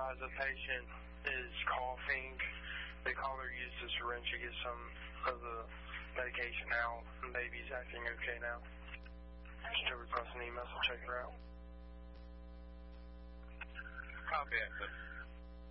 advise a patient is coughing, they call her, use the syringe to get some of the medication out, and baby's acting okay now. Still request an email, so check her out. Copy, Exit.